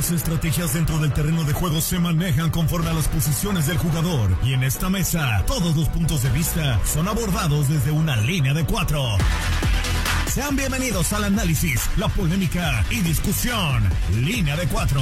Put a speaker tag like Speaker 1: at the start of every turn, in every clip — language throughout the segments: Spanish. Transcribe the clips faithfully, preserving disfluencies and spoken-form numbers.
Speaker 1: Las estrategias dentro del terreno de juego se manejan conforme a las posiciones del jugador. Y en esta mesa, todos los puntos de vista son abordados desde una línea de cuatro. Sean bienvenidos al análisis, la polémica y discusión. Línea de cuatro.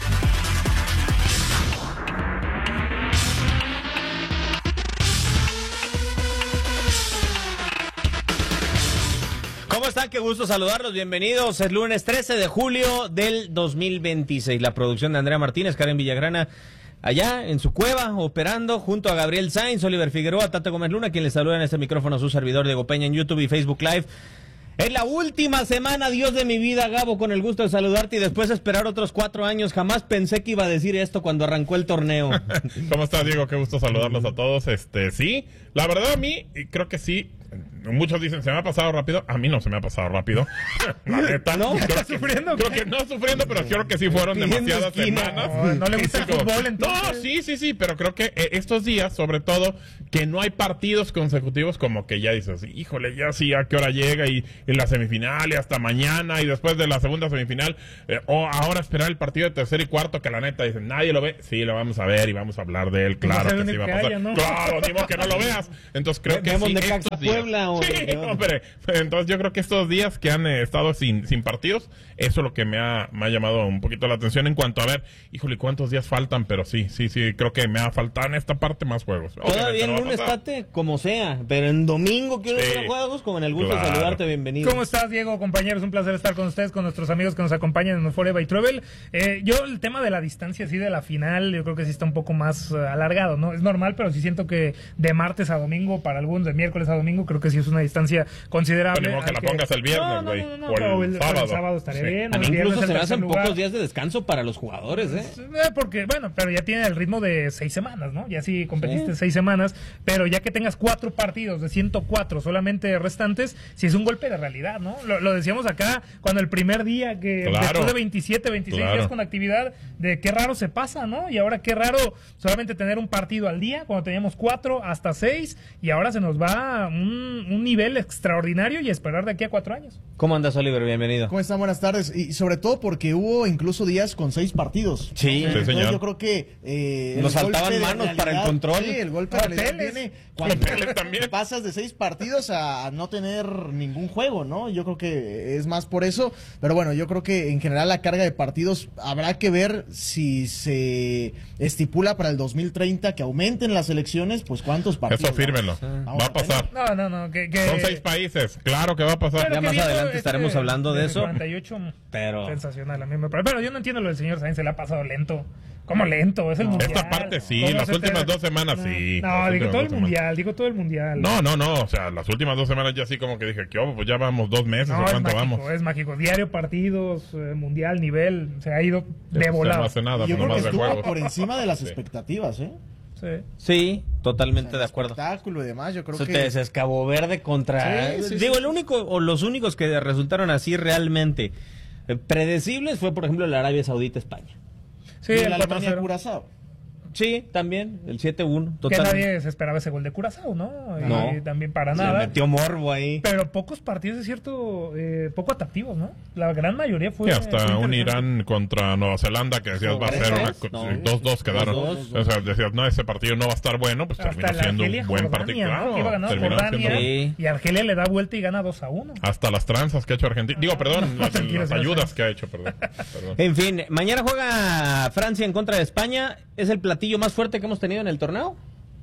Speaker 2: ¿Cómo están? Qué gusto saludarlos. Bienvenidos. Es lunes trece de julio del dos mil veintiséis. La producción de Andrea Martínez, Karen Villagrana, allá en su cueva, operando junto a Gabriel Sainz, Oliver Figueroa, Tato Gómez Luna, quien les saluda en este micrófono, su servidor Diego Peña en YouTube y Facebook Live. Es la última semana, Dios de mi vida, Gabo, con el gusto de saludarte y después esperar otros cuatro años. Jamás pensé que iba a decir esto cuando arrancó el torneo.
Speaker 3: ¿Cómo estás, Diego? Qué gusto saludarlos a todos. Este, sí, la verdad a mí, creo que sí. Muchos dicen, se me ha pasado rápido. A mí no se me ha pasado rápido. La neta.
Speaker 2: ¿No?
Speaker 3: Creo
Speaker 4: ¿Estás
Speaker 3: que,
Speaker 4: sufriendo?
Speaker 3: Creo que no sufriendo, pero creo que sí fueron demasiadas semanas.
Speaker 4: No, no le gusta el fútbol, entonces.
Speaker 3: No, sí, sí, sí, pero creo que eh, estos días, sobre todo, que no hay partidos consecutivos, como que ya dices, híjole, ya sí, a qué hora llega y, y la semifinal y hasta mañana y después de la segunda semifinal, eh, o ahora esperar el partido de tercer y cuarto, que la neta dicen, nadie lo ve. Sí, lo vamos a ver y vamos a hablar de él, claro que sí va a pasar.
Speaker 4: Haya, ¿no?
Speaker 3: Claro, ni modo que no lo veas. Entonces creo que
Speaker 2: Vemos
Speaker 3: sí,
Speaker 2: de
Speaker 3: estos
Speaker 2: Caxa
Speaker 3: días-
Speaker 2: Puebla o
Speaker 3: Sí,
Speaker 2: de-
Speaker 3: hombre. Entonces yo creo que estos días que han eh, estado sin, sin partidos, eso es lo que me ha, me ha llamado un poquito la atención en cuanto a ver, híjole, cuántos días faltan, pero sí, sí, sí, creo que me ha faltado en esta parte más juegos.
Speaker 2: Todavía
Speaker 3: Obviamente
Speaker 2: en
Speaker 3: no va a
Speaker 2: lunes,
Speaker 3: pasar.
Speaker 2: Tate, como sea, pero en domingo quiero
Speaker 3: Sí.
Speaker 2: ver juegos, como en el gusto de
Speaker 3: Claro.
Speaker 2: saludarte, bienvenido.
Speaker 4: ¿Cómo estás, Diego, compañeros? Un placer estar con ustedes, con nuestros amigos que nos acompañan en Euphoria by Travel. Eh, yo, el tema de la distancia, sí, de la final, yo creo que sí está un poco más uh, alargado, ¿no? Es normal, pero sí siento que de martes a domingo, para algunos de miércoles a domingo, creo que sí es una distancia considerable.
Speaker 3: Pero ni modo que
Speaker 4: Hay
Speaker 3: la pongas el viernes,
Speaker 4: No, no,
Speaker 3: güey,
Speaker 4: no, no,
Speaker 3: o el
Speaker 4: pero el,
Speaker 3: sábado.
Speaker 4: el sábado estaría
Speaker 3: Sí.
Speaker 4: bien.
Speaker 2: A mí
Speaker 4: el viernes
Speaker 2: incluso
Speaker 4: el
Speaker 2: se me
Speaker 4: tercer
Speaker 2: hacen
Speaker 4: lugar.
Speaker 2: pocos días de descanso para los jugadores, ¿eh?
Speaker 4: Eh, Porque, bueno, pero ya tiene el ritmo de seis semanas, ¿no? Ya sí competiste
Speaker 2: Sí.
Speaker 4: seis semanas, pero ya que tengas cuatro partidos de ciento cuatro solamente restantes, sí es un golpe de realidad, ¿no? Lo, lo decíamos acá cuando el primer día que
Speaker 3: Claro.
Speaker 4: después de veintisiete, veintiséis
Speaker 3: Claro.
Speaker 4: días con actividad, de qué raro se pasa, ¿no? Y ahora qué raro solamente tener un partido al día, cuando teníamos cuatro hasta seis, y ahora se nos va un, un nivel extraordinario y esperar de aquí a cuatro años.
Speaker 2: ¿Cómo andas, Oliver? Bienvenido.
Speaker 5: ¿Cómo están? Buenas tardes. Y sobre todo porque hubo incluso días con seis partidos.
Speaker 2: Sí.
Speaker 5: Entonces,
Speaker 3: señor.
Speaker 5: yo creo que... eh,
Speaker 2: Nos
Speaker 5: el
Speaker 2: faltaban
Speaker 5: golpe de
Speaker 2: manos para el
Speaker 5: realidad-
Speaker 2: control.
Speaker 5: Sí, el golpe de realidad
Speaker 4: Papeles.
Speaker 5: viene cuando
Speaker 3: Papeles también.
Speaker 5: pasas de seis partidos a, a no tener ningún juego, ¿no? Yo creo que es más por eso. Pero bueno, yo creo que en general la carga de partidos habrá que ver si se estipula para el dos mil treinta que aumenten las elecciones, pues cuántos partidos.
Speaker 3: Eso fírmelo.
Speaker 5: Vamos
Speaker 3: Va
Speaker 5: a
Speaker 3: a pasar.
Speaker 4: No, no, no, que... que
Speaker 3: Son seis países, claro que va a pasar.
Speaker 4: Pero
Speaker 2: Ya
Speaker 4: que
Speaker 2: más
Speaker 4: viendo
Speaker 2: adelante estaremos hablando de eso.
Speaker 4: cuarenta y ocho,
Speaker 2: Pero-
Speaker 4: sensacional, a mí me parece. Pero yo no entiendo lo del señor Sainz, se le ha pasado lento. ¿Cómo lento? Es el mundial.
Speaker 3: Esta parte sí,
Speaker 4: ¿Cómo
Speaker 3: las
Speaker 4: se te-
Speaker 3: últimas dos semanas
Speaker 4: no,
Speaker 3: sí,
Speaker 4: No,
Speaker 3: las
Speaker 4: digo
Speaker 3: últimas
Speaker 4: todo el
Speaker 3: dos
Speaker 4: mundial, digo todo el mundial.
Speaker 3: No, no, no, o sea, las últimas dos semanas ya así como que dije, ¿qué hubo? Pues ya vamos dos meses,
Speaker 4: No,
Speaker 3: ¿o
Speaker 4: es
Speaker 3: cuánto
Speaker 4: mágico,
Speaker 3: vamos?
Speaker 4: es mágico. Diario partidos, eh, mundial, nivel, se ha ido de
Speaker 3: Ya,
Speaker 4: volado.
Speaker 3: No hace nada,
Speaker 5: Yo creo que
Speaker 3: nomás de
Speaker 5: estuvo
Speaker 3: juegos.
Speaker 5: por encima de las
Speaker 3: Sí.
Speaker 5: expectativas, ¿eh?
Speaker 4: Sí.
Speaker 2: Sí, totalmente
Speaker 5: El
Speaker 2: de acuerdo.
Speaker 5: espectáculo y demás, yo creo
Speaker 2: Eso
Speaker 5: que...
Speaker 2: te es Cabo Verde contra...
Speaker 5: Sí, sí,
Speaker 2: Digo,
Speaker 5: sí,
Speaker 2: el único, o los únicos que resultaron así realmente eh, predecibles fue, por ejemplo, el Arabia Saudita-España.
Speaker 4: Sí,
Speaker 5: y
Speaker 4: el
Speaker 5: la
Speaker 4: cuatro
Speaker 5: Alemania
Speaker 4: cero.
Speaker 5: Curazao.
Speaker 2: Sí, también, el siete uno,
Speaker 4: Que
Speaker 2: totalmente.
Speaker 4: nadie se esperaba ese gol de Curazao, ¿no? Y
Speaker 2: No.
Speaker 4: también para
Speaker 2: Se
Speaker 4: nada.
Speaker 2: metió morbo ahí.
Speaker 4: Pero pocos partidos, es cierto, eh, poco atractivos, ¿no? La gran mayoría fue...
Speaker 3: Sí, hasta
Speaker 4: fue
Speaker 3: un
Speaker 4: interesante.
Speaker 3: Irán contra Nueva Zelanda que decías va a ser una
Speaker 2: ¿Tres? No.
Speaker 3: dos dos quedaron.
Speaker 2: Dos, dos.
Speaker 3: O sea, decías, no, ese partido no va a estar bueno, pues
Speaker 4: Hasta
Speaker 3: terminó
Speaker 4: la
Speaker 3: siendo un
Speaker 4: Argelia
Speaker 3: buen
Speaker 4: Jordania,
Speaker 3: partido.
Speaker 4: ¿no?
Speaker 3: Claro,
Speaker 4: Que iba ganando
Speaker 3: terminó
Speaker 4: Jordania,
Speaker 3: siendo
Speaker 2: Sí.
Speaker 4: y Argelia le da vuelta y gana dos a uno.
Speaker 3: hasta las tranzas que ha hecho Argentina. Digo, perdón, las,
Speaker 4: tranquilo,
Speaker 3: las
Speaker 4: señor
Speaker 3: ayudas
Speaker 4: Sainz.
Speaker 3: que ha hecho, perdón. perdón.
Speaker 2: En fin, mañana juega Francia en contra de España. ¿Es el platillo más fuerte que hemos tenido en el torneo?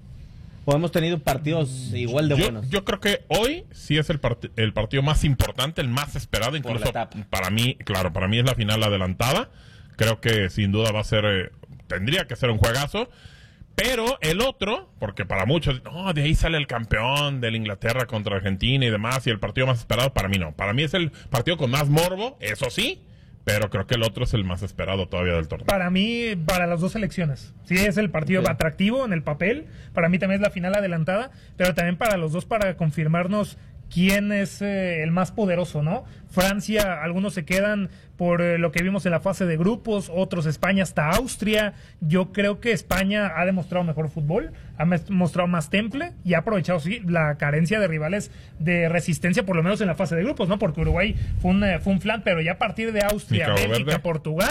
Speaker 2: ¿O hemos tenido partidos igual de
Speaker 3: Yo,
Speaker 2: buenos?
Speaker 3: yo creo que hoy sí es el, part- el partido más importante, el más esperado,
Speaker 2: la
Speaker 3: incluso
Speaker 2: etapa.
Speaker 3: para mí, claro, para mí es la final adelantada. Creo que sin duda va a ser, eh, tendría que ser un juegazo. Pero el otro, porque para muchos, no, de ahí sale el campeón de la Inglaterra contra Argentina y demás, y el partido más esperado, para mí no. Para mí es el partido con más morbo, eso sí, pero creo que el otro es el más esperado todavía del torneo.
Speaker 4: Para mí, para las dos selecciones. Sí, es el partido
Speaker 2: Sí.
Speaker 4: atractivo en el papel. Para mí también es la final adelantada, pero también para los dos para confirmarnos quién es eh, el más poderoso, ¿no? Francia, algunos se quedan por eh, lo que vimos en la fase de grupos, otros España hasta Austria. Yo creo que España ha demostrado mejor fútbol, ha mes- mostrado más temple y ha aprovechado, sí, la carencia de rivales de resistencia, por lo menos en la fase de grupos, ¿no? Porque Uruguay fue un, eh, fue un flan, pero ya a partir de Austria,
Speaker 3: ¿Y Cabo
Speaker 4: Bélgica,
Speaker 3: Verde?
Speaker 4: Portugal,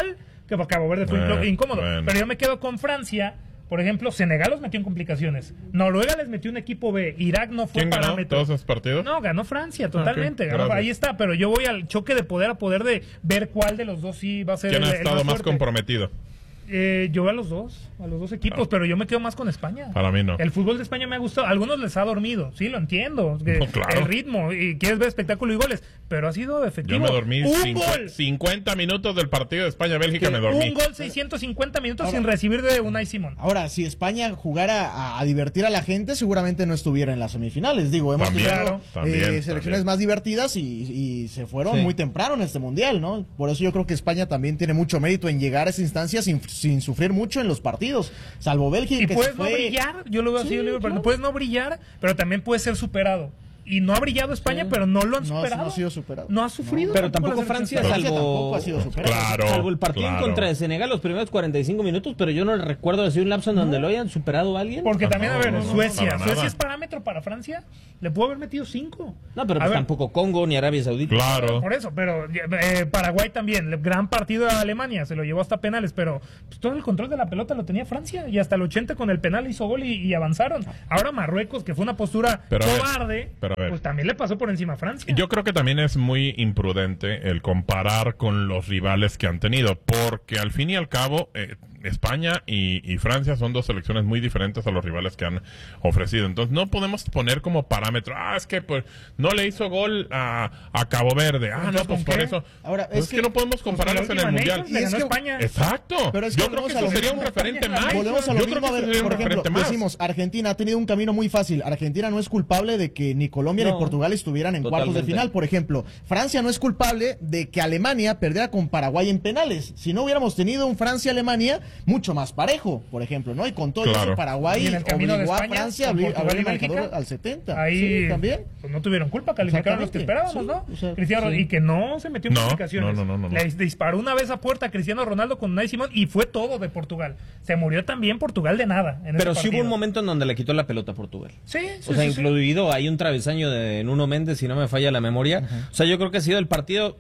Speaker 4: que Cabo Verde fue
Speaker 3: Bueno,
Speaker 4: incómodo.
Speaker 3: bueno.
Speaker 4: Pero yo me quedo con Francia. Por ejemplo, Senegal los metió en complicaciones. Noruega les metió un equipo B. Irak no fue
Speaker 3: ¿Quién ganó
Speaker 4: parámetro.
Speaker 3: todos esos partidos?
Speaker 4: No, ganó Francia, totalmente.
Speaker 3: Ok,
Speaker 4: Ganó-
Speaker 3: gracias.
Speaker 4: ahí está, pero yo voy al choque de poder a poder de ver cuál de los dos sí va a ser
Speaker 3: ¿Quién
Speaker 4: el,
Speaker 3: ha
Speaker 4: el
Speaker 3: estado más
Speaker 4: fuerte.
Speaker 3: comprometido?
Speaker 4: Eh, yo a los dos, a los dos equipos,
Speaker 3: Ah.
Speaker 4: pero yo me quedo más con España.
Speaker 3: Para mí no.
Speaker 4: El fútbol de España me ha gustado. A algunos les ha dormido, sí, lo entiendo. que
Speaker 3: No, claro.
Speaker 4: El ritmo, y quieres ver espectáculo y goles, pero ha sido efectivo.
Speaker 3: Yo me dormí
Speaker 4: un
Speaker 3: cincu-
Speaker 4: gol.
Speaker 3: cincuenta minutos del partido de España-Bélgica, me dormí.
Speaker 4: Un gol, seiscientos cincuenta minutos
Speaker 5: Ahora-
Speaker 4: sin recibir de Unai Simón.
Speaker 5: Ahora, si España jugara a, a divertir a la gente, seguramente no estuviera en las semifinales. Digo, hemos
Speaker 3: También,
Speaker 5: tenido
Speaker 4: claro.
Speaker 3: también,
Speaker 5: eh,
Speaker 3: también.
Speaker 5: selecciones más divertidas y, y se fueron
Speaker 2: Sí.
Speaker 5: muy temprano en este mundial, ¿no? Por eso yo creo que España también tiene mucho mérito en llegar a esa instancia sin, sin sufrir mucho en los partidos. Salvo Bélgica,
Speaker 4: Y
Speaker 5: que
Speaker 4: puedes
Speaker 5: se
Speaker 4: no
Speaker 5: fue...
Speaker 4: brillar, yo lo veo así,
Speaker 5: Sí,
Speaker 4: Oliver, pero
Speaker 5: claro.
Speaker 4: puedes no brillar, pero también puedes ser superado. Y no ha brillado España, pero no lo han
Speaker 5: No ha-
Speaker 4: superado.
Speaker 5: no ha sido superado.
Speaker 4: No ha sufrido.
Speaker 2: Pero tampoco
Speaker 4: la
Speaker 2: Francia,
Speaker 4: selección.
Speaker 5: Francia
Speaker 2: salvo-
Speaker 5: tampoco ha sido superado.
Speaker 3: Claro.
Speaker 2: Salvo el partido en
Speaker 3: claro.
Speaker 2: contra de Senegal, los primeros cuarenta y cinco minutos, pero yo no recuerdo decir un lapso en donde lo hayan superado a alguien.
Speaker 4: Porque
Speaker 3: No,
Speaker 4: también, a
Speaker 3: no,
Speaker 4: ver,
Speaker 3: no, no,
Speaker 4: Suecia.
Speaker 3: para nada.
Speaker 4: Suecia es parámetro para Francia. Le pudo haber metido cinco.
Speaker 2: No, pero
Speaker 4: A
Speaker 2: pues
Speaker 4: ver,
Speaker 2: tampoco Congo ni Arabia Saudita.
Speaker 3: Claro.
Speaker 4: Por eso, pero eh, Paraguay también, el gran partido de Alemania, se lo llevó hasta penales, pero pues, todo el control de la pelota lo tenía Francia y hasta el ochenta con el penal hizo gol y, y avanzaron. Ahora Marruecos, que fue una postura
Speaker 3: Pero a ver,
Speaker 4: cobarde,
Speaker 3: pero a ver.
Speaker 4: pues también le pasó por encima a Francia.
Speaker 3: Yo creo que también es muy imprudente el comparar con los rivales que han tenido, porque al fin y al cabo eh, España y, y Francia son dos selecciones muy diferentes a los rivales que han ofrecido. Entonces no podemos poner como parámetro, ah, es que pues no le hizo gol a, a Cabo Verde, ah, no,
Speaker 4: Entonces,
Speaker 3: pues
Speaker 4: ¿con
Speaker 3: por
Speaker 4: qué?
Speaker 3: eso.
Speaker 5: Ahora,
Speaker 3: Pues
Speaker 5: es
Speaker 3: es que,
Speaker 5: que-
Speaker 3: no podemos compararlos
Speaker 4: Pues
Speaker 3: en
Speaker 4: la
Speaker 3: el
Speaker 4: última
Speaker 3: Mundial.
Speaker 4: Nations le
Speaker 5: Y es
Speaker 4: ganó
Speaker 5: que-
Speaker 4: España.
Speaker 3: Exacto.
Speaker 5: Pero es que
Speaker 3: Yo creo que
Speaker 5: volvemos a
Speaker 3: eso
Speaker 5: lo
Speaker 3: sería un
Speaker 5: mismo.
Speaker 3: referente
Speaker 4: España,
Speaker 3: más.
Speaker 5: Volvemos a lo
Speaker 3: Yo creo
Speaker 5: mismo, a
Speaker 3: que
Speaker 5: ver,
Speaker 3: eso sería un
Speaker 5: por ejemplo,
Speaker 3: referente más.
Speaker 5: decimos, Argentina ha tenido un camino muy fácil. Argentina no es culpable de que ni Colombia
Speaker 2: No,
Speaker 5: ni Portugal estuvieran en cuartos de
Speaker 2: totalmente.
Speaker 5: final, por ejemplo. Francia no es culpable de que Alemania perdiera con Paraguay en penales. Si no hubiéramos tenido un Francia-Alemania mucho más parejo, por ejemplo, ¿no? Y con todo
Speaker 3: Claro.
Speaker 5: eso, Paraguay
Speaker 4: Y en el camino de
Speaker 5: obligó a
Speaker 4: España,
Speaker 5: Francia a
Speaker 4: con
Speaker 5: abrir,
Speaker 4: Portugal
Speaker 5: abrir
Speaker 4: y
Speaker 5: el marcador
Speaker 4: Bélgica,
Speaker 5: al setenta.
Speaker 4: Ahí
Speaker 5: Sí, también.
Speaker 4: pues no tuvieron culpa, calificaron los que
Speaker 5: Exactamente.
Speaker 4: esperábamos, ¿no?
Speaker 5: Sí, o sea,
Speaker 4: Cristiano,
Speaker 5: sí.
Speaker 4: y que no se metió en
Speaker 3: No,
Speaker 4: complicaciones.
Speaker 3: no, no, no, no.
Speaker 4: Le disparó una vez a puerta a Cristiano Ronaldo con Unai Simón y fue todo de Portugal. Se murió también Portugal de nada. En
Speaker 2: Pero
Speaker 4: ese
Speaker 2: sí hubo
Speaker 4: partido.
Speaker 2: un momento en donde le quitó la pelota a Portugal.
Speaker 4: Sí, sí,
Speaker 2: O sea,
Speaker 4: sí, sí.
Speaker 2: incluido hay un travesaño de Nuno Méndez, si no me falla la memoria. O sea, yo creo que ha sido el partido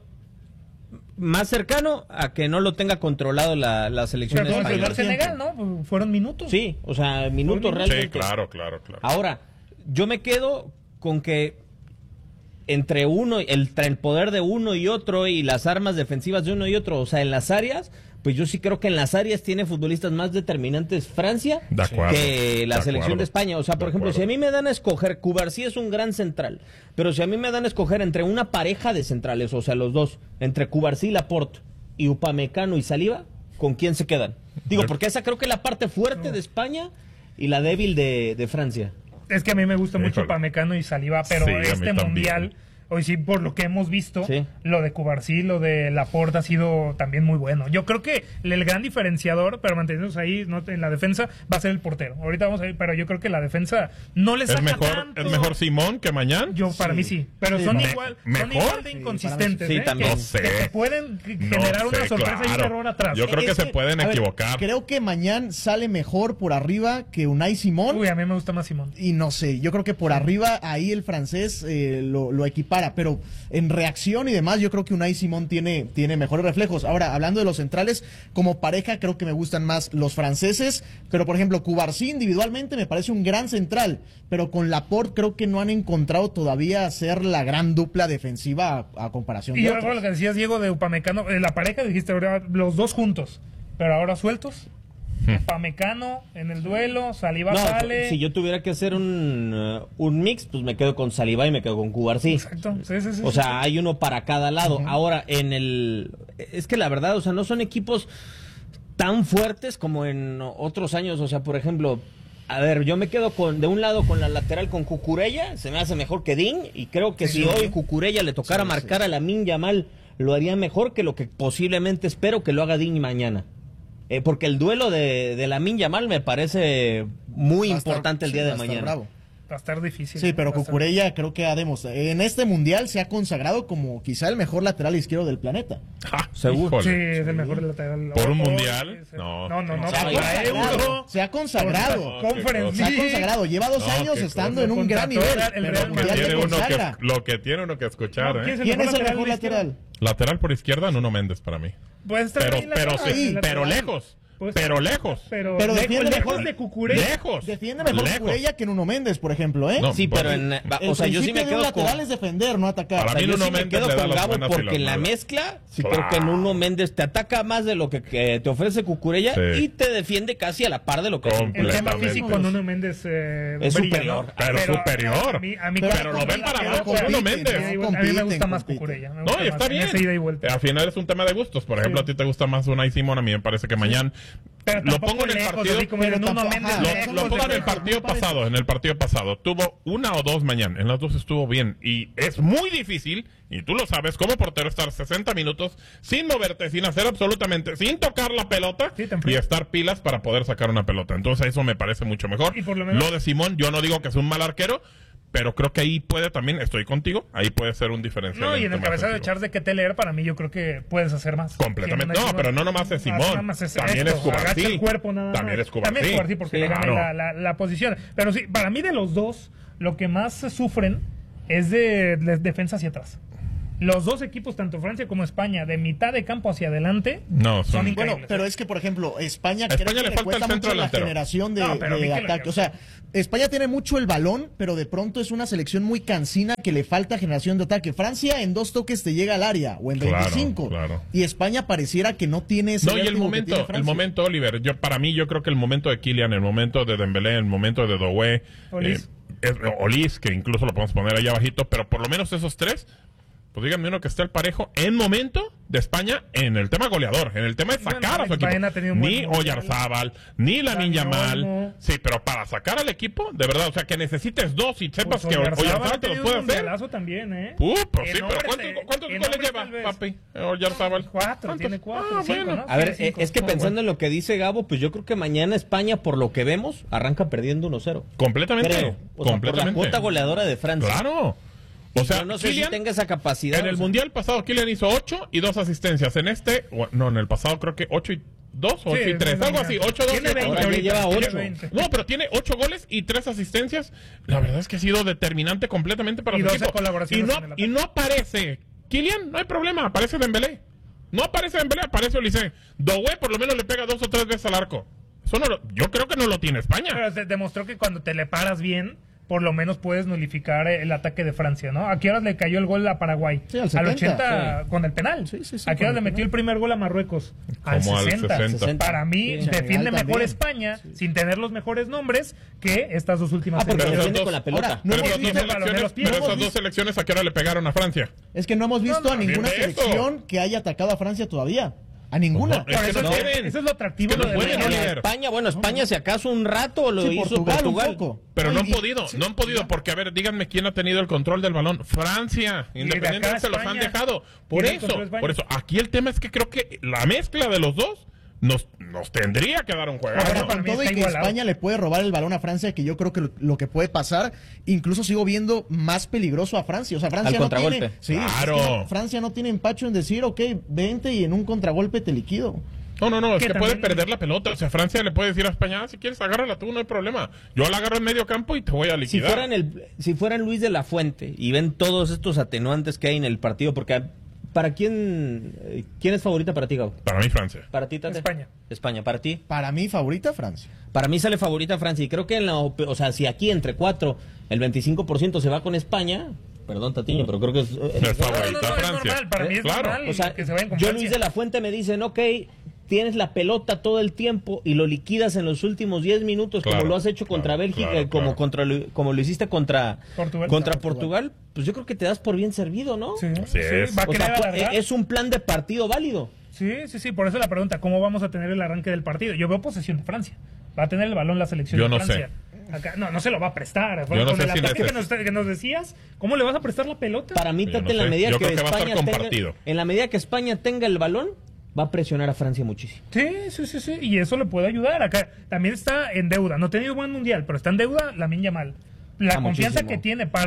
Speaker 2: más cercano a que no lo tenga controlado la, la selección
Speaker 4: Pero como el
Speaker 2: española.
Speaker 4: primer Senegal, ¿no? Pues fueron minutos.
Speaker 2: Sí, o sea, minutos
Speaker 4: Fueron
Speaker 2: realmente.
Speaker 3: Sí, claro, claro, claro.
Speaker 2: Ahora, yo me quedo con que entre uno, el, el poder de uno y otro y las armas defensivas de uno y otro, o sea, en las áreas, pues yo sí creo que en las áreas tiene futbolistas más determinantes Francia
Speaker 3: De acuerdo,
Speaker 2: que la
Speaker 3: de
Speaker 2: selección
Speaker 3: acuerdo,
Speaker 2: de España. O sea, por
Speaker 3: de
Speaker 2: ejemplo,
Speaker 3: acuerdo.
Speaker 2: si a mí me dan a escoger, Cubarsí es un gran central, pero si a mí me dan a escoger entre una pareja de centrales, o sea, los dos, entre Cubarsí, Laporte y Upamecano y Saliba, ¿con quién se quedan? Digo, porque esa creo que es la parte fuerte de España y la débil de, de Francia.
Speaker 4: Es que a mí me gusta mucho
Speaker 3: Híjole.
Speaker 4: Pamecano y Saliba, pero
Speaker 3: Sí, a mí
Speaker 4: este
Speaker 3: también.
Speaker 4: mundial, hoy sí, por lo que hemos visto,
Speaker 2: Sí.
Speaker 4: lo de Cubarsí, lo de Laporte ha sido también muy bueno. Yo creo que el gran diferenciador, pero manteniéndonos ahí ¿no? en la defensa, va a ser el portero. Ahorita vamos a ir, pero yo creo que la defensa no le saca
Speaker 3: ¿Es mejor,
Speaker 4: tanto.
Speaker 3: ¿Es mejor Simón que Mañán?
Speaker 4: Yo, para
Speaker 5: Sí.
Speaker 4: mí sí. Pero
Speaker 5: Sí,
Speaker 4: son,
Speaker 5: me-
Speaker 4: igual, son
Speaker 3: ¿mejor?
Speaker 4: igual de
Speaker 5: Sí,
Speaker 4: inconsistentes.
Speaker 2: para mí sí.
Speaker 4: ¿eh?
Speaker 2: Sí, también.
Speaker 4: Que,
Speaker 3: No sé.
Speaker 4: que te pueden generar
Speaker 3: No
Speaker 4: una
Speaker 3: sé,
Speaker 4: sorpresa y un
Speaker 3: claro.
Speaker 4: error atrás.
Speaker 3: Yo creo que
Speaker 5: Es
Speaker 3: se pueden
Speaker 5: a ver,
Speaker 3: equivocar.
Speaker 5: Creo que Mañán sale mejor por arriba que Unai Simón.
Speaker 4: Uy, a mí me gusta más Simón.
Speaker 5: Y no sé, yo creo que por arriba ahí el francés eh, lo, lo equipara, pero en reacción y demás yo creo que Unai Simón tiene, tiene mejores reflejos. Ahora, hablando de los centrales, como pareja creo que me gustan más los franceses, pero por ejemplo, Cubarsí individualmente me parece un gran central, pero con Laporte creo que no han encontrado todavía ser la gran dupla defensiva a, a comparación
Speaker 4: Y
Speaker 5: de
Speaker 4: yo
Speaker 5: otros.
Speaker 4: recuerdo lo que decías, Diego, de Upamecano, eh, la pareja dijiste ahora, los dos juntos, pero ahora sueltos. Upamecano en el duelo, Saliba
Speaker 2: No,
Speaker 4: sale.
Speaker 2: si yo tuviera que hacer un, uh, un mix, pues me quedo con Saliba y me quedo con Cubarsí.
Speaker 4: Exacto, sí, sí, sí,
Speaker 2: O
Speaker 4: sí.
Speaker 2: sea, hay uno para cada lado. Ahora, en el... Es que la verdad, o sea, no son equipos tan fuertes como en otros años. O sea, por ejemplo, a ver, yo me quedo con de un lado con la lateral con Cucurella, se me hace mejor que Din, y creo que
Speaker 4: Sí,
Speaker 2: si
Speaker 4: sí.
Speaker 2: hoy Cucurella le tocara
Speaker 5: Sí,
Speaker 2: marcar a Lamine Yamal, lo haría mejor que lo que posiblemente espero que lo haga Din mañana. Eh, porque el duelo de, de Lamine Yamal me parece muy
Speaker 5: Va a estar-
Speaker 2: importante el
Speaker 5: sí,
Speaker 2: día
Speaker 5: va
Speaker 2: de
Speaker 5: a estar
Speaker 2: mañana.
Speaker 5: bravo.
Speaker 4: Va a estar difícil.
Speaker 5: Sí, pero
Speaker 4: Va a estar-
Speaker 5: Cucurella creo que ha demostrado, en este mundial se ha consagrado como quizá el mejor lateral izquierdo del planeta.
Speaker 3: Ah,
Speaker 2: Seguro.
Speaker 4: Sí,
Speaker 3: híjole.
Speaker 4: es el mejor lateral.
Speaker 3: ¿Por un
Speaker 4: Hoy-
Speaker 3: mundial?
Speaker 4: hoy-
Speaker 3: No.
Speaker 4: No, no, no.
Speaker 5: Se ha
Speaker 2: Ay,
Speaker 4: para
Speaker 5: consagrado,
Speaker 4: Euro.
Speaker 5: se ha consagrado.
Speaker 3: No,
Speaker 4: Conference
Speaker 5: Se ha
Speaker 4: League.
Speaker 5: consagrado, lleva dos
Speaker 3: No,
Speaker 5: años
Speaker 3: qué
Speaker 5: estando
Speaker 4: cosa.
Speaker 5: en un gran
Speaker 4: Contrató
Speaker 5: nivel.
Speaker 4: el
Speaker 5: pero
Speaker 4: Real
Speaker 5: el
Speaker 3: Lo que
Speaker 5: mundial
Speaker 3: tiene
Speaker 5: te
Speaker 3: uno
Speaker 5: consagra.
Speaker 3: que, lo que tiene uno que escuchar,
Speaker 4: No,
Speaker 3: ¿eh?
Speaker 4: ¿quién es
Speaker 5: ¿Quién es el
Speaker 4: lateral
Speaker 5: mejor
Speaker 4: izquierdo?
Speaker 5: lateral?
Speaker 3: Lateral por izquierda, Nuno Méndez para mí.
Speaker 4: Puede estar
Speaker 3: Pero,
Speaker 4: ahí en la
Speaker 3: pero,
Speaker 4: tabla,
Speaker 3: sí,
Speaker 4: en la
Speaker 3: pero
Speaker 4: tabla.
Speaker 3: lejos.
Speaker 4: Pues,
Speaker 3: Pero lejos.
Speaker 4: Pero,
Speaker 5: Pero
Speaker 4: lejos,
Speaker 5: defiende
Speaker 4: lejos
Speaker 5: mejor.
Speaker 4: de Cucurella.
Speaker 3: Lejos.
Speaker 5: Defiende mejor
Speaker 3: Lejos.
Speaker 5: Cucurella que Nuno Méndez, por ejemplo, ¿eh?
Speaker 3: No,
Speaker 2: Sí, pero en,
Speaker 5: El
Speaker 2: o sea, yo sí me
Speaker 5: principio de un
Speaker 2: quedo con,
Speaker 5: lateral es defender, no atacar.
Speaker 3: Para
Speaker 2: o sea,
Speaker 3: mí
Speaker 2: yo
Speaker 3: Nuno
Speaker 2: sí me
Speaker 3: Méndez
Speaker 2: quedo
Speaker 3: le da
Speaker 2: con
Speaker 3: las
Speaker 2: Gabo
Speaker 3: buenas y
Speaker 2: porque
Speaker 3: las
Speaker 2: en la
Speaker 3: malas.
Speaker 2: mezcla sí
Speaker 3: Claro.
Speaker 2: creo que Nuno Méndez te ataca más de lo que, que te ofrece Cucurella
Speaker 3: Sí.
Speaker 2: y te defiende casi a la par de lo que
Speaker 3: Completamente.
Speaker 4: El tema
Speaker 3: Completamente.
Speaker 4: físico, Nuno Méndez eh,
Speaker 2: Es
Speaker 4: brilla,
Speaker 2: superior.
Speaker 4: ¿no?
Speaker 3: Pero superior.
Speaker 4: A mí, a mí
Speaker 5: Pero
Speaker 3: Pero lo ven para
Speaker 4: pero
Speaker 3: abajo,
Speaker 4: compiten,
Speaker 3: Nuno Méndez.
Speaker 4: A mí, a mí me
Speaker 5: Compiten,
Speaker 4: gusta más
Speaker 5: compiten.
Speaker 4: Cucurella. me
Speaker 3: No,
Speaker 4: gusta
Speaker 3: y está
Speaker 4: más en
Speaker 3: bien.
Speaker 4: esa ida y vuelta.
Speaker 3: Al final es un tema de gustos. Por ejemplo, a ti te gusta más Unai Simón, a mí me parece que mañana
Speaker 4: Pero
Speaker 3: lo
Speaker 4: tampoco
Speaker 3: pongo en el
Speaker 4: lejos,
Speaker 3: partido.
Speaker 4: así como
Speaker 5: pero
Speaker 4: el Nuno
Speaker 5: tampoco-
Speaker 4: Méndez
Speaker 5: ajá,
Speaker 3: Lo,
Speaker 4: lejos
Speaker 3: lo
Speaker 4: de
Speaker 3: pongo en el
Speaker 4: lejos.
Speaker 3: partido pasado, en el partido pasado. Tuvo una o dos mañana, en las dos estuvo bien. Y es muy difícil, y tú lo sabes, como portero estar sesenta minutos sin moverte, sin hacer absolutamente, sin tocar la pelota
Speaker 4: Sí, te
Speaker 3: y
Speaker 4: enfrías.
Speaker 3: estar pilas para poder sacar una pelota. Entonces eso me parece mucho mejor.
Speaker 4: Y por lo menos-
Speaker 3: de Simón, yo no digo que es un mal arquero, pero creo que ahí puede también, estoy contigo, ahí puede ser un diferencial.
Speaker 4: No, y en el
Speaker 3: tema
Speaker 4: cabezado de
Speaker 3: ofensivo.
Speaker 4: Charles de Keteler, para mí yo creo que puedes hacer más.
Speaker 3: Completamente.
Speaker 4: Que
Speaker 3: No, pero no nomás es Simón.
Speaker 4: Nada más es
Speaker 3: También
Speaker 4: esto,
Speaker 3: es Cubarsí.
Speaker 4: agacha el cuerpo nada
Speaker 3: También
Speaker 4: más.
Speaker 3: es Cubarsí.
Speaker 4: También es Cubarsí porque
Speaker 3: Sí,
Speaker 4: le gana
Speaker 3: claro.
Speaker 4: la, la, la posición. Pero sí, para mí de los dos, lo que más se sufren es de, de defensa hacia atrás. Los dos equipos, tanto Francia como España, de mitad de campo hacia adelante,
Speaker 3: No,
Speaker 4: son
Speaker 3: son-
Speaker 4: increíbles.
Speaker 5: Bueno, pero es que, por ejemplo, España,
Speaker 3: A
Speaker 5: creo
Speaker 3: España
Speaker 5: que
Speaker 3: le
Speaker 5: le
Speaker 3: falta
Speaker 5: cuesta
Speaker 3: el centro
Speaker 5: mucho la
Speaker 3: delantero.
Speaker 5: generación de,
Speaker 4: No, pero a mí
Speaker 5: de
Speaker 4: que le-
Speaker 5: ataque. O sea, España tiene mucho el balón, pero de pronto es una selección muy cansina que le falta generación de ataque. Francia en dos toques te llega al área, o en
Speaker 3: Claro,
Speaker 5: veinticinco.
Speaker 3: claro.
Speaker 5: Y España pareciera que no tiene ese
Speaker 3: No, y el
Speaker 5: vértigo que
Speaker 3: momento,
Speaker 5: tiene
Speaker 3: el
Speaker 5: Francia.
Speaker 3: momento, Oliver, yo para mí yo creo que el momento de Kylian, el momento de Dembélé, el momento de Doué,
Speaker 4: Olís.
Speaker 3: eh, es- Olís, que incluso lo podemos poner ahí abajito, pero por lo menos esos tres, pues díganme uno que esté el parejo en momento de España en el tema goleador, en el tema de
Speaker 4: Bueno,
Speaker 3: sacar a su
Speaker 4: Baena
Speaker 3: equipo.
Speaker 4: ha tenido un buen
Speaker 3: Ni
Speaker 4: mundial.
Speaker 3: Oyarzábal, ni Lamine
Speaker 4: Dani
Speaker 3: Yamal.
Speaker 4: Olmo.
Speaker 3: Sí, pero para sacar al equipo, de verdad, o sea, que necesites dos y sepas
Speaker 4: Pues
Speaker 3: que
Speaker 4: Oyarzábal
Speaker 3: Oyarzábal
Speaker 4: ha
Speaker 3: te los
Speaker 4: tenido
Speaker 3: puede
Speaker 4: un
Speaker 3: hacer.
Speaker 4: mundialazo también, ¿eh?
Speaker 3: Uh, pues
Speaker 4: En
Speaker 3: sí, pero
Speaker 4: hombres
Speaker 3: ¿cuántos,
Speaker 4: de-
Speaker 3: cuántos
Speaker 4: en
Speaker 3: goles
Speaker 4: hombres
Speaker 3: lleva,
Speaker 4: tal vez.
Speaker 3: papi? Oyarzábal.
Speaker 4: Cuatro,
Speaker 3: ¿Cuántos?
Speaker 4: tiene cuatro,
Speaker 3: Ah,
Speaker 4: cinco,
Speaker 3: bueno.
Speaker 4: ¿no?
Speaker 2: A ver,
Speaker 4: Sí,
Speaker 2: eh,
Speaker 4: cinco.
Speaker 2: es que
Speaker 4: No,
Speaker 2: pensando
Speaker 4: bueno.
Speaker 2: en lo que dice Gabo, pues yo creo que mañana España, por lo que vemos, arranca perdiendo uno cero.
Speaker 3: Completamente.
Speaker 2: Creo. O sea, por la
Speaker 3: completamente.
Speaker 2: cuota goleadora de Francia.
Speaker 3: Claro. O sea,
Speaker 2: Yo no sé
Speaker 3: Kylian,
Speaker 2: si tenga esa capacidad.
Speaker 3: en el
Speaker 2: o sea,
Speaker 3: mundial pasado, Kylian hizo ocho y dos asistencias. En este, o- no, en el pasado creo que ocho y dos o
Speaker 4: Sí,
Speaker 3: ocho y tres,
Speaker 4: no,
Speaker 3: algo
Speaker 4: no,
Speaker 3: así.
Speaker 4: no.
Speaker 3: ocho, dos y
Speaker 4: Tiene
Speaker 3: ocho.
Speaker 4: veinte
Speaker 2: Ahora ya
Speaker 4: ahorita,
Speaker 2: lleva
Speaker 4: tiene
Speaker 2: ocho.
Speaker 4: veinte.
Speaker 3: No, pero tiene ocho goles y tres asistencias. La verdad es que ha sido determinante completamente para
Speaker 4: Y
Speaker 3: su
Speaker 4: doce
Speaker 3: equipo.
Speaker 4: colaboraciones
Speaker 3: Y no,
Speaker 4: en el ataque.
Speaker 3: y no aparece Kylian, no hay problema, aparece Dembélé. No aparece Dembélé, aparece Olise. Doué por lo menos le pega dos o tres veces al arco. Eso no lo- yo creo que no lo tiene España.
Speaker 4: Pero se demostró que cuando te le paras bien, por lo menos puedes nulificar el ataque de Francia, ¿no? ¿A qué horas le cayó el gol a Paraguay?
Speaker 5: Sí, al setenta,
Speaker 4: ochenta con el penal.
Speaker 5: Sí, sí, sí,
Speaker 4: ¿A qué
Speaker 5: con
Speaker 4: horas
Speaker 5: el
Speaker 4: le metió el primer gol a Marruecos? Al
Speaker 3: Como al
Speaker 4: sesenta.
Speaker 3: sesenta.
Speaker 4: Para mí,
Speaker 2: Sí.
Speaker 4: defiende
Speaker 5: Senegal
Speaker 4: mejor
Speaker 5: también.
Speaker 4: España, sin tener los mejores nombres, que estas dos últimas
Speaker 2: Ah, porque
Speaker 3: Pero
Speaker 2: defiende
Speaker 3: esas
Speaker 2: con
Speaker 3: dos-
Speaker 2: la pelota.
Speaker 5: Ahora, no
Speaker 3: Pero
Speaker 5: hemos
Speaker 3: esas dos
Speaker 5: visto
Speaker 4: el balón de
Speaker 3: selecciones,
Speaker 4: los pies.
Speaker 3: pero
Speaker 5: No
Speaker 3: esas
Speaker 5: hemos
Speaker 3: dos selecciones, ¿a qué hora le pegaron a Francia?
Speaker 5: Es que no hemos visto
Speaker 4: No,
Speaker 5: a
Speaker 4: no,
Speaker 5: ninguna
Speaker 3: bien eso.
Speaker 5: selección que haya atacado a Francia todavía. A ninguna.
Speaker 3: Es que
Speaker 4: eso,
Speaker 3: no
Speaker 4: es-
Speaker 3: pueden.
Speaker 4: eso es lo atractivo
Speaker 3: Es que no
Speaker 4: de
Speaker 3: pueden,
Speaker 4: España.
Speaker 3: Oliver.
Speaker 2: España, bueno, España si acaso un rato lo
Speaker 5: Sí,
Speaker 2: hizo
Speaker 5: Portugal,
Speaker 2: Portugal.
Speaker 5: un poco.
Speaker 3: Pero no han
Speaker 5: Y-
Speaker 3: podido, no han podido, porque a ver, díganme quién ha tenido el control del balón. Francia,
Speaker 4: Y de
Speaker 3: independientemente
Speaker 4: acá
Speaker 3: se los han
Speaker 4: España.
Speaker 3: dejado. Por
Speaker 4: Tiene el
Speaker 3: eso,
Speaker 4: control España.
Speaker 3: por eso, aquí el tema es que creo que la mezcla de los dos nos, nos tendría que dar un juego.
Speaker 5: Ahora,
Speaker 4: Bueno, para
Speaker 5: con
Speaker 4: mí
Speaker 5: todo y
Speaker 4: está
Speaker 5: que
Speaker 4: igualado.
Speaker 5: España le puede robar el balón a Francia, que yo creo que lo, lo que puede pasar, incluso sigo viendo más peligroso a Francia. O sea, Francia
Speaker 2: Al
Speaker 5: no
Speaker 2: contragolpe.
Speaker 5: tiene. Sí, es que
Speaker 3: Claro.
Speaker 5: no, Francia no tiene empacho en decir, ok, vente y en un contragolpe te liquido.
Speaker 3: No, no, no, es
Speaker 4: Que
Speaker 3: que puede
Speaker 4: también-
Speaker 3: perder la pelota. O sea, Francia le puede decir a España, ah, si quieres agárrala tú, no hay problema. Yo la agarro en medio campo y te voy a
Speaker 2: Si
Speaker 3: liquidar.
Speaker 2: fueran, el, si fueran Luis de la Fuente y ven todos estos atenuantes que hay en el partido, porque ¿para quién, eh, quién es favorita para ti, Gabo?
Speaker 3: Para mí, Francia.
Speaker 2: Para ti, Tate?
Speaker 4: España.
Speaker 2: España, para ti.
Speaker 5: Para mí, favorita Francia.
Speaker 2: Para mí sale favorita Francia y creo que en la, op- o sea, si aquí entre cuatro el veinticinco por ciento se va con España, perdón Tatiño, pero creo que es, eh,
Speaker 3: Es
Speaker 4: No,
Speaker 3: favorita
Speaker 4: no, no, es
Speaker 3: Francia.
Speaker 4: normal. Para mí es
Speaker 3: Claro.
Speaker 4: normal
Speaker 2: o sea,
Speaker 4: que se vayan con
Speaker 2: yo
Speaker 4: Francia.
Speaker 2: Luis de la Fuente me dicen, ok, tienes la pelota todo el tiempo y lo liquidas en los últimos diez minutos
Speaker 3: Claro,
Speaker 2: como lo has hecho contra
Speaker 3: claro,
Speaker 2: Bélgica,
Speaker 3: claro,
Speaker 2: como
Speaker 3: claro.
Speaker 2: contra lo- como lo hiciste contra
Speaker 4: Portugal.
Speaker 2: contra
Speaker 5: Contra
Speaker 2: Portugal, pues yo creo que te das por bien servido, ¿no?
Speaker 4: Sí,
Speaker 3: Así
Speaker 4: sí,
Speaker 3: es.
Speaker 4: va a
Speaker 2: O
Speaker 4: querer
Speaker 2: sea, pu-
Speaker 4: alargar.
Speaker 2: es un plan de partido válido.
Speaker 4: Sí, sí, sí, por eso la pregunta, ¿cómo vamos a tener el arranque del partido? Yo veo posesión de Francia. Va a tener el balón la selección
Speaker 3: Yo
Speaker 4: de
Speaker 3: no
Speaker 4: Francia. Acá, no, no se lo va a prestar.
Speaker 3: Yo no
Speaker 4: Con
Speaker 3: sé
Speaker 4: el
Speaker 3: si
Speaker 4: ataque
Speaker 3: neces-
Speaker 4: que nos, que nos decías, ¿cómo le vas a prestar la pelota?
Speaker 2: Para mí,
Speaker 3: Yo
Speaker 2: Tate,
Speaker 3: no
Speaker 2: en la
Speaker 3: sé.
Speaker 2: medida
Speaker 3: Yo
Speaker 2: que
Speaker 3: creo que va a estar
Speaker 2: España tenga,
Speaker 3: compartido.
Speaker 2: en la medida que España tenga el balón, va a presionar a Francia muchísimo.
Speaker 4: Sí, sí, sí, sí, y eso le puede ayudar. Acá también está en deuda. No ha tenido buen mundial, pero está en deuda Lamine Yamal. La
Speaker 2: Ah,
Speaker 4: confianza
Speaker 2: muchísimo.
Speaker 4: que tiene para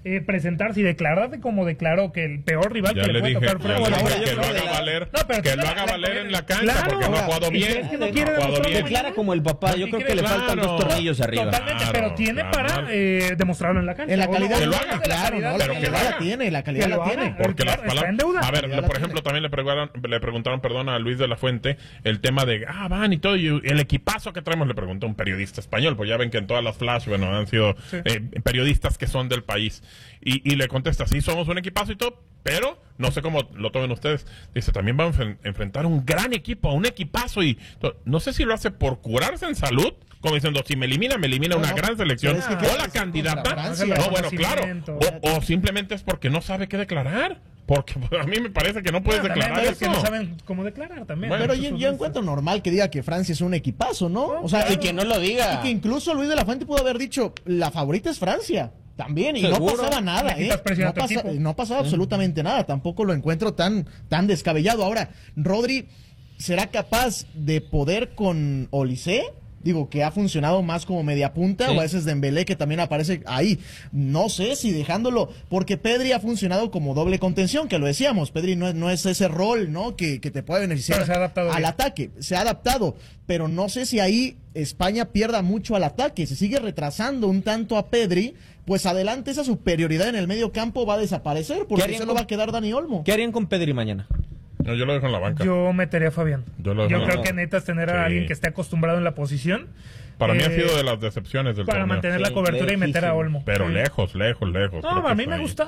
Speaker 4: eh, presentarse y declararte como declaró que el peor rival
Speaker 3: Ya
Speaker 4: que le,
Speaker 3: le
Speaker 4: puede
Speaker 3: dije,
Speaker 4: tocar
Speaker 3: ya
Speaker 4: fuera
Speaker 3: le
Speaker 4: de la
Speaker 3: dije
Speaker 4: hora.
Speaker 3: que
Speaker 2: yo
Speaker 3: lo
Speaker 2: creo
Speaker 3: haga
Speaker 2: que la-
Speaker 3: valer,
Speaker 4: No, pero
Speaker 3: que
Speaker 4: tiene
Speaker 3: lo
Speaker 4: la-
Speaker 3: haga
Speaker 4: la-
Speaker 3: valer en la cancha
Speaker 4: Claro,
Speaker 3: porque no ha jugado
Speaker 4: y
Speaker 3: bien.
Speaker 4: es que no
Speaker 3: No
Speaker 4: quiere
Speaker 3: ha jugado
Speaker 4: demostrar
Speaker 3: bien.
Speaker 2: Declara como el papá.
Speaker 4: No,
Speaker 2: Yo
Speaker 4: sí
Speaker 2: creo
Speaker 4: quiere-
Speaker 2: que le faltan
Speaker 3: claro.
Speaker 2: dos tornillos arriba.
Speaker 4: Totalmente,
Speaker 3: Claro,
Speaker 4: pero tiene
Speaker 3: claro.
Speaker 4: para eh, demostrarlo en la cancha.
Speaker 5: En la
Speaker 4: O no,
Speaker 5: calidad,
Speaker 4: o
Speaker 3: que
Speaker 4: no,
Speaker 3: lo
Speaker 4: de
Speaker 3: haga,
Speaker 4: la
Speaker 5: claro,
Speaker 4: calidad
Speaker 5: ¿no?
Speaker 4: de
Speaker 5: La
Speaker 3: pero que lo
Speaker 5: calidad
Speaker 3: haga.
Speaker 5: la tiene, la calidad
Speaker 4: Que
Speaker 5: la
Speaker 4: lo
Speaker 5: tiene.
Speaker 4: haga.
Speaker 3: Porque las
Speaker 4: Claro, está
Speaker 3: palabras.
Speaker 4: en deuda.
Speaker 3: A ver,
Speaker 5: Ya
Speaker 3: por
Speaker 5: la
Speaker 3: ejemplo,
Speaker 5: tiene.
Speaker 3: también le preguntaron, le preguntaron, perdón, a Luis de la Fuente el tema de, ah, van y todo, y el equipazo que traemos, le preguntó un periodista español, pues ya ven que en todas las flash, bueno, han sido
Speaker 4: Sí.
Speaker 3: eh, periodistas que son del país. Y, y le contesta, sí, somos un equipazo y todo, pero no sé cómo lo tomen ustedes. Dice, también vamos a enf- enfrentar un gran equipo, un equipazo, y to- no sé si lo hace por curarse en salud, como diciendo, si me elimina, me elimina
Speaker 5: No,
Speaker 3: una
Speaker 5: no,
Speaker 3: gran selección,
Speaker 5: pero es que
Speaker 3: o
Speaker 5: ¿qué
Speaker 3: la
Speaker 5: haces
Speaker 3: candidata,
Speaker 5: contra Francia?
Speaker 3: no, bueno, claro,
Speaker 4: Reconocimiento.
Speaker 3: o, o simplemente es porque no sabe qué declarar, porque a mí me parece que no puedes
Speaker 4: Ah, también
Speaker 3: declarar
Speaker 4: hay que
Speaker 3: eso.
Speaker 4: no saben cómo declarar también.
Speaker 3: Bueno,
Speaker 5: Pero
Speaker 4: Eso
Speaker 5: yo,
Speaker 4: son
Speaker 5: yo
Speaker 4: esas.
Speaker 5: encuentro normal que diga que Francia es un equipazo, ¿no? O sea,
Speaker 2: Y que no lo diga.
Speaker 5: y que incluso Luis de la Fuente pudo haber dicho, la favorita es Francia. También, y
Speaker 2: Seguro.
Speaker 5: no pasaba nada,
Speaker 4: Le quitas
Speaker 5: ¿eh?
Speaker 4: presión a
Speaker 5: No,
Speaker 4: tu
Speaker 5: pasa-
Speaker 4: equipo.
Speaker 5: no pasaba absolutamente nada. Tampoco lo encuentro tan, tan descabellado. Ahora, Rodri, ¿será capaz de poder con Olise? Digo, que ha funcionado más como media punta,
Speaker 2: Sí.
Speaker 5: o a veces Dembélé, que también aparece ahí. No sé si dejándolo, porque Pedri ha funcionado como doble contención, que lo decíamos. Pedri no es, no es ese rol, ¿no? Que, que te puede beneficiar
Speaker 4: Pero se ha adaptado
Speaker 5: al
Speaker 4: bien.
Speaker 5: ataque. Se ha adaptado, pero no sé si ahí España pierda mucho al ataque. Se sigue retrasando un tanto a Pedri, pues adelante esa superioridad en el medio campo va a desaparecer, porque
Speaker 2: harían
Speaker 5: solo
Speaker 2: con-
Speaker 5: va a quedar Dani Olmo.
Speaker 2: ¿Qué harían con Pedri mañana?
Speaker 3: No, yo lo dejo en la banca.
Speaker 4: Yo metería a Fabián.
Speaker 3: Yo lo-
Speaker 4: Yo
Speaker 3: no.
Speaker 4: creo que necesitas tener a
Speaker 3: Sí.
Speaker 4: alguien que esté acostumbrado en la posición.
Speaker 3: Para mí ha
Speaker 4: eh,
Speaker 3: sido de las decepciones del
Speaker 4: para
Speaker 3: torneo.
Speaker 4: mantener la
Speaker 2: Sí,
Speaker 4: cobertura y meter a
Speaker 2: lejísimo.
Speaker 4: Olmo.
Speaker 3: Pero
Speaker 4: Sí.
Speaker 3: lejos, lejos, lejos.
Speaker 4: No,
Speaker 3: creo
Speaker 4: a
Speaker 3: que
Speaker 4: mí
Speaker 3: está
Speaker 4: me
Speaker 3: ahí.
Speaker 4: gusta.